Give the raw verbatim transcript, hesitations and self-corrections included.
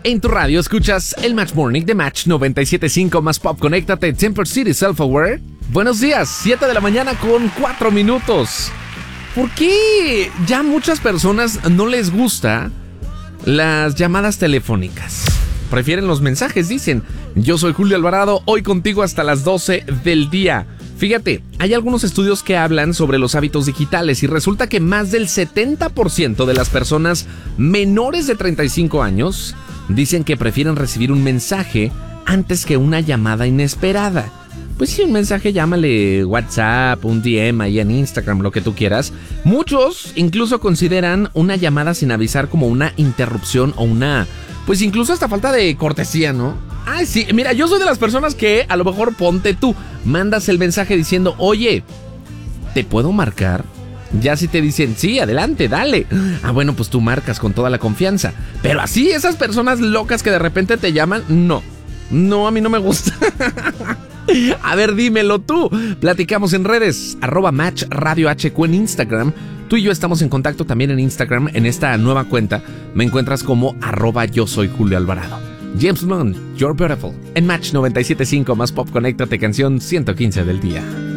En tu radio escuchas el Match Morning de Match noventa y siete punto cinco más Pop. Conéctate, Temper City Self-Aware. Buenos días, siete de la mañana con cuatro minutos. ¿Por qué ya muchas personas no les gusta las llamadas telefónicas? Prefieren los mensajes, dicen. Yo soy Julio Alvarado, hoy contigo hasta las doce del día. Fíjate, hay algunos estudios que hablan sobre los hábitos digitales y resulta que más del setenta por ciento de las personas menores de treinta y cinco años dicen que prefieren recibir un mensaje antes que una llamada inesperada. Pues sí, un mensaje, llámale WhatsApp, un D M ahí en Instagram, lo que tú quieras. Muchos incluso consideran una llamada sin avisar como una interrupción o una... pues incluso hasta falta de cortesía, ¿no? Ah, sí, mira, yo soy de las personas que a lo mejor ponte tú, mandas el mensaje diciendo, oye, ¿te puedo marcar? Ya si te dicen, sí, adelante, dale. Ah, bueno, pues tú marcas con toda la confianza. Pero así, esas personas locas que de repente te llaman, no. No, a mí no me gusta. A ver, dímelo tú. Platicamos en redes, arroba Match Radio H Q en Instagram. Tú y yo estamos en contacto también en Instagram. En esta nueva cuenta me encuentras como arroba yo soy Julio Alvarado. James Blunt, You're Beautiful. En Match noventa y siete punto cinco más Pop, conéctate, canción ciento quince del día.